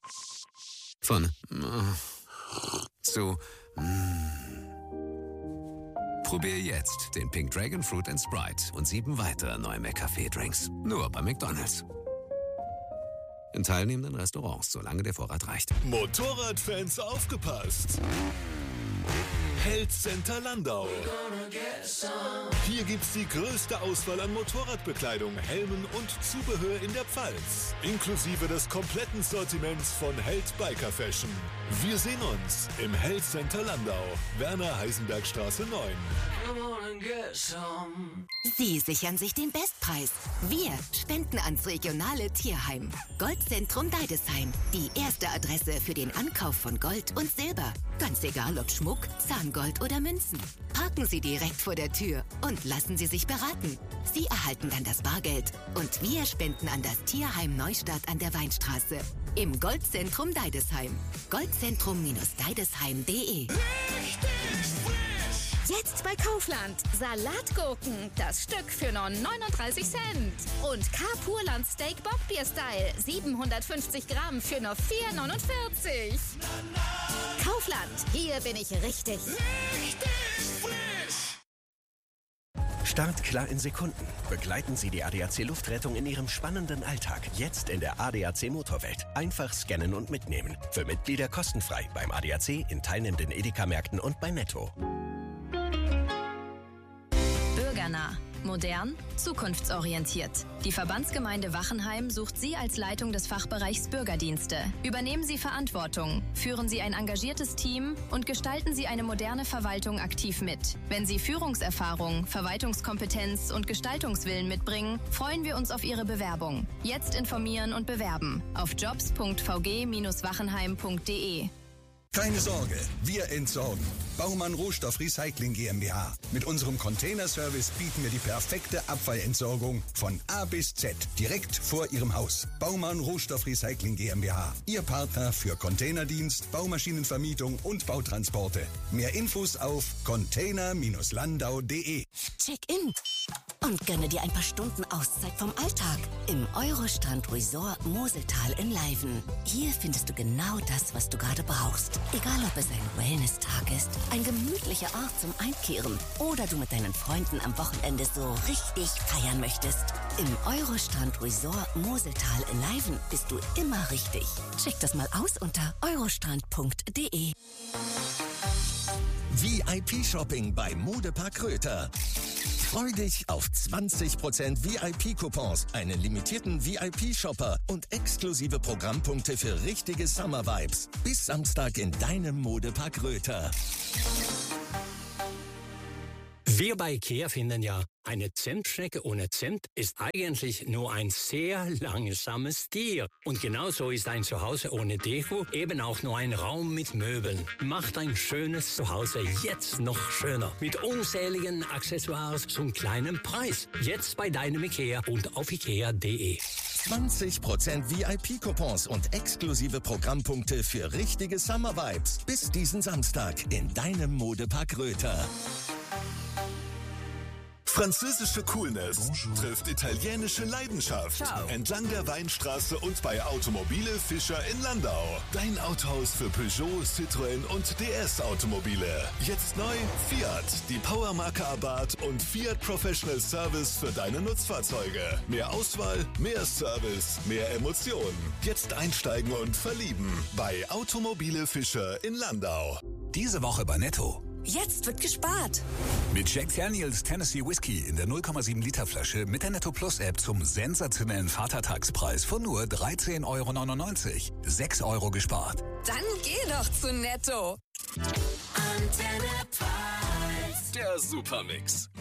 Von zu Probier jetzt den Pink Dragon Fruit & Sprite und 7 weitere neue McCafé-Drinks. Nur bei McDonald's. In teilnehmenden Restaurants, solange der Vorrat reicht. Motorradfans aufgepasst! Health Center Landau. Hier gibt's die größte Auswahl an Motorradbekleidung, Helmen und Zubehör in der Pfalz. Inklusive des kompletten Sortiments von Held Biker Fashion. Wir sehen uns im Health Center Landau, Werner-Heisenberg-Straße 9. Sie sichern sich den Bestpreis. Wir spenden ans regionale Tierheim. Goldzentrum Deidesheim. Die erste Adresse für den Ankauf von Gold und Silber. Ganz egal ob Schmuck, Zahngold oder Münzen. Parken Sie direkt vor der Tür und lassen Sie sich beraten. Sie erhalten dann das Bargeld und wir spenden an das Tierheim Neustadt an der Weinstraße. Im Goldzentrum Deidesheim. Goldzentrum-deidesheim.de. Jetzt bei Kaufland. Salatgurken, das Stück für nur 39 Cent. Und K-Purland Steak Bockbier Style, 750 Gramm für nur 4,49. Kaufland, hier bin ich richtig. Startklar in Sekunden. Begleiten Sie die ADAC Luftrettung in Ihrem spannenden Alltag. Jetzt in der ADAC Motorwelt. Einfach scannen und mitnehmen. Für Mitglieder kostenfrei beim ADAC, in teilnehmenden Edeka-Märkten und bei Netto. Bürgernah. Modern, zukunftsorientiert. Die Verbandsgemeinde Wachenheim sucht Sie als Leitung des Fachbereichs Bürgerdienste. Übernehmen Sie Verantwortung, führen Sie ein engagiertes Team und gestalten Sie eine moderne Verwaltung aktiv mit. Wenn Sie Führungserfahrung, Verwaltungskompetenz und Gestaltungswillen mitbringen, freuen wir uns auf Ihre Bewerbung. Jetzt informieren und bewerben auf jobs.vg-wachenheim.de. Keine Sorge, wir entsorgen. Baumann Rohstoff Recycling GmbH. Mit unserem Containerservice bieten wir die perfekte Abfallentsorgung von A bis Z direkt vor Ihrem Haus. Baumann Rohstoff Recycling GmbH. Ihr Partner für Containerdienst, Baumaschinenvermietung und Bautransporte. Mehr Infos auf container-landau.de. Check-in und gönne dir ein paar Stunden Auszeit vom Alltag im Eurostrand Resort Moseltal in Leiven. Hier findest du genau das, was du gerade brauchst. Egal, ob es ein Wellness-Tag ist, ein gemütlicher Ort zum Einkehren oder du mit deinen Freunden am Wochenende so richtig feiern möchtest. Im Eurostrand Resort Moseltal in Leiven bist du immer richtig. Check das mal aus unter eurostrand.de. VIP-Shopping bei Modepark Röther. Freu dich auf 20% VIP-Coupons, einen limitierten VIP-Shopper und exklusive Programmpunkte für richtige Summer-Vibes. Bis Samstag in deinem Modepark Röther. Wir bei IKEA finden ja, eine Zimtschnecke ohne Zimt ist eigentlich nur ein sehr langsames Tier. Und genauso ist ein Zuhause ohne Deko eben auch nur ein Raum mit Möbeln. Macht ein schönes Zuhause jetzt noch schöner. Mit unzähligen Accessoires zum kleinen Preis. Jetzt bei deinem IKEA und auf ikea.de. 20% VIP-Coupons und exklusive Programmpunkte für richtige Summer-Vibes. Bis diesen Samstag in deinem Modepark Röther. Französische Coolness trifft italienische Leidenschaft. Ciao. Entlang der Weinstraße und bei Automobile Fischer in Landau. Dein Autohaus für Peugeot, Citroën und DS-Automobile. Jetzt neu Fiat, die Powermarke Abarth und Fiat Professional Service für deine Nutzfahrzeuge. Mehr Auswahl, mehr Service, mehr Emotionen. Jetzt einsteigen und verlieben bei Automobile Fischer in Landau. Diese Woche bei Netto. Jetzt wird gespart. Mit Jack Daniels Tennessee Whiskey in der 0,7 Liter Flasche mit der Netto Plus App zum sensationellen Vatertagspreis von nur 13,99 €. 6 € gespart. Dann geh doch zu Netto. Antenne Pfalz. Der Supermix.